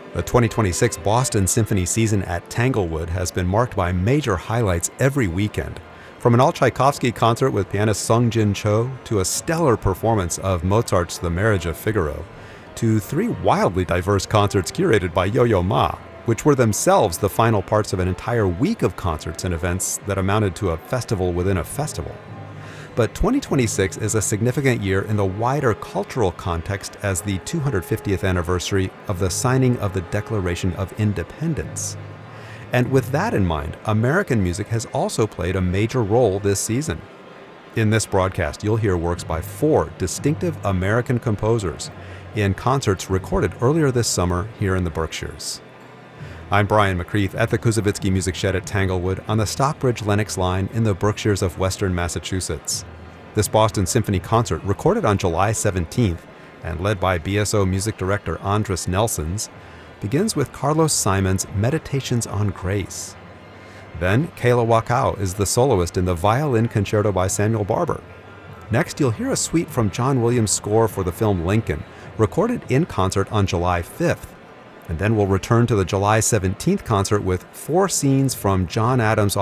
The 2026 Boston Symphony season at Tanglewood has been marked by major highlights every weekend. From an Alt-Tchaikovsky concert with pianist Sung Jin Cho to a stellar performance of Mozart's The Marriage of Figaro, to three wildly diverse concerts curated by Yo-Yo Ma, which were themselves the final parts of an entire week of concerts and events that amounted to a festival within a festival. But 2026 is a significant year in the wider cultural context as the 250th anniversary of the signing of the Declaration of Independence. And with that in mind, American music has also played a major role this season. In this broadcast, you'll hear works by four distinctive American composers in concerts recorded earlier this summer here in the Berkshires. I'm Brian McCreath at the Kuzovitsky Music Shed at Tanglewood on the Stockbridge-Lenox line in the Berkshires of Western Massachusetts. This Boston Symphony concert, recorded on July 17th and led by BSO music director Andras Nelsons, begins with Carlos Simon's Meditations on Grace. Then, Kayla Wakao is the soloist in the Violin Concerto by Samuel Barber. Next, you'll hear a suite from John Williams' score for the film Lincoln, recorded in concert on July 5th. And then we'll return to the July 17th concert with four scenes from John Adams'